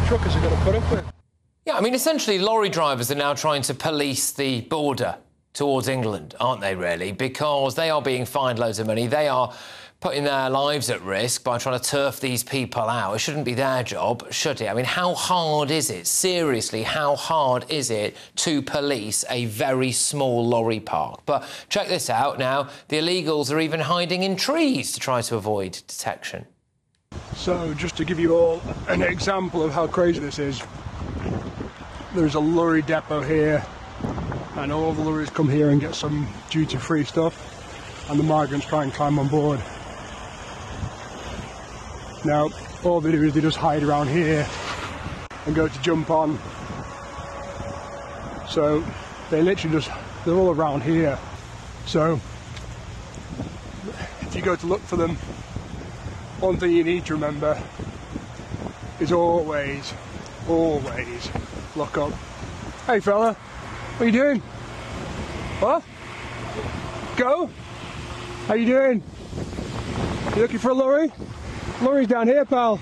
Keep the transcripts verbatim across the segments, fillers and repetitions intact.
truckers are going to put up with. Yeah, I mean, essentially, lorry drivers are now trying to police the border towards England, aren't they, really? Because they are being fined loads of money. They are putting their lives at risk by trying to turf these people out. It shouldn't be their job, should it? I mean, how hard is it? Seriously, how hard is it to police a very small lorry park? But check this out now. The illegals are even hiding in trees to try to avoid detection. So, just to give you all an example of how crazy this is, there's a lorry depot here, and all the lorries come here and get some duty-free stuff, and the migrants try and climb on board. Now, all they do is they just hide around here and go to jump on. So, they literally just, they're all around here. So, if you go to look for them, one thing you need to remember is always, always look up. Hey fella, what are you doing? What? Go? How you doing? You looking for a lorry? Lorry's down here, pal.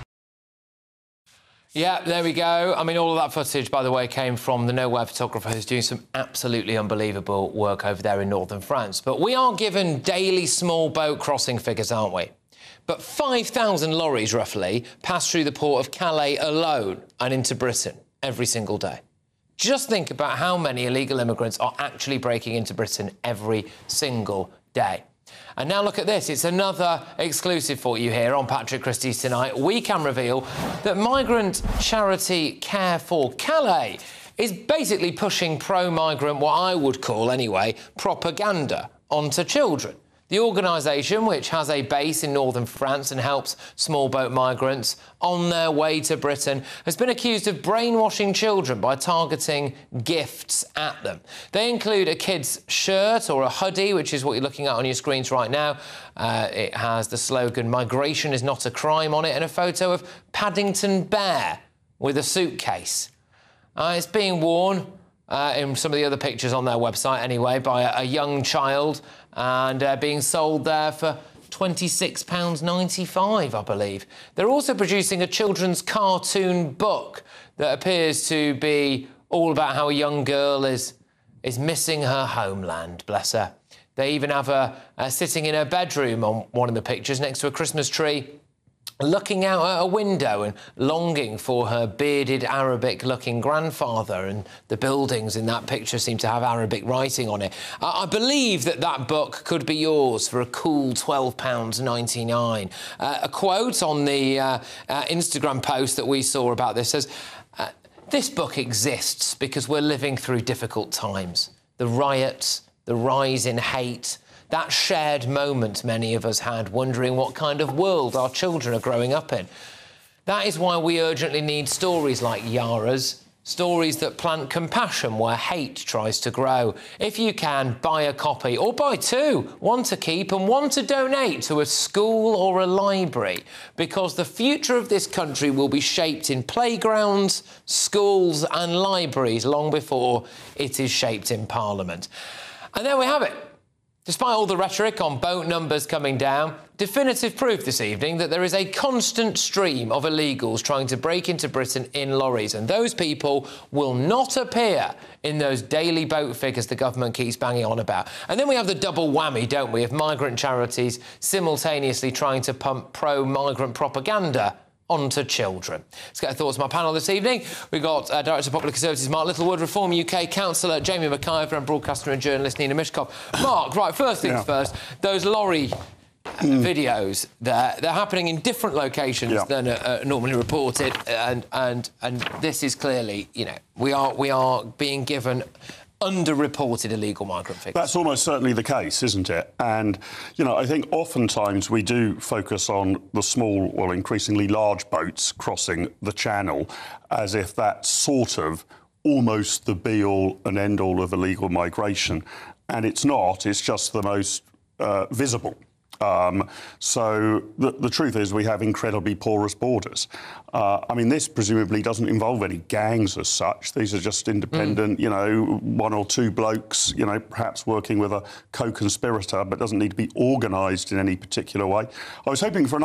Yeah, there we go. I mean, all of that footage, by the way, came from the Nowhere photographer who's doing some absolutely unbelievable work over there in northern France. But we are given daily small boat crossing figures, aren't we? But five thousand lorries, roughly, pass through the port of Calais alone and into Britain every single day. Just think about how many illegal immigrants are actually breaking into Britain every single day. And now look at this. It's another exclusive for you here on Patrick Christie's Tonight. We can reveal that migrant charity Care for Calais is basically pushing pro-migrant, what I would call, anyway, propaganda onto children. The organisation, which has a base in northern France and helps small boat migrants on their way to Britain, has been accused of brainwashing children by targeting gifts at them. They include a kid's shirt or a hoodie, which is what you're looking at on your screens right now. Uh, it has the slogan, "Migration is not a crime" on it, and a photo of Paddington Bear with a suitcase. Uh, it's being worn Uh, in some of the other pictures on their website, anyway, by a, a young child, and uh, being sold there for twenty-six pounds ninety-five, I believe. They're also producing a children's cartoon book that appears to be all about how a young girl is, is missing her homeland, bless her. They even have her uh, sitting in her bedroom on one of the pictures next to a Christmas tree, looking out at a window and longing for her bearded Arabic-looking grandfather, and the buildings in that picture seem to have Arabic writing on it. I, I believe that that book could be yours for a cool twelve pounds ninety-nine. Uh, a quote on the uh, uh, Instagram post that we saw about this says, uh, "This book exists because we're living through difficult times. The riots, the rise in hate, that shared moment many of us had, wondering what kind of world our children are growing up in. That is why we urgently need stories like Yara's, stories that plant compassion where hate tries to grow. If you can, buy a copy, or buy two, one to keep and one to donate to a school or a library, because the future of this country will be shaped in playgrounds, schools and libraries long before it is shaped in Parliament." And there we have it. Despite all the rhetoric on boat numbers coming down, definitive proof this evening that there is a constant stream of illegals trying to break into Britain in lorries, and those people will not appear in those daily boat figures the government keeps banging on about. And then we have the double whammy, don't we, of migrant charities simultaneously trying to pump pro-migrant propaganda onto children. Let's get our thoughts on my panel this evening. We've got uh, Director of Public Services Mark Littlewood, Reform U K Councillor Jamie McIver, and broadcaster and journalist Nina Mishkov. Mark, right, first things yeah. first, those lorry mm. videos, they're, they're happening in different locations yeah. than uh, normally reported, and, and, and this is clearly, you know, we are, we are being given underreported illegal migrant figures. That's almost certainly the case, isn't it? And, you know, I think oftentimes we do focus on the small, well, increasingly large boats crossing the channel as if that's sort of almost the be-all and end-all of illegal migration. And it's not. It's just the most uh, visible. Um, so the, the truth is we have incredibly porous borders. Uh, I mean, this presumably doesn't involve any gangs as such. These are just independent, mm. you know, one or two blokes, you know, perhaps working with a co-conspirator, but doesn't need to be organised in any particular way. I was hoping for an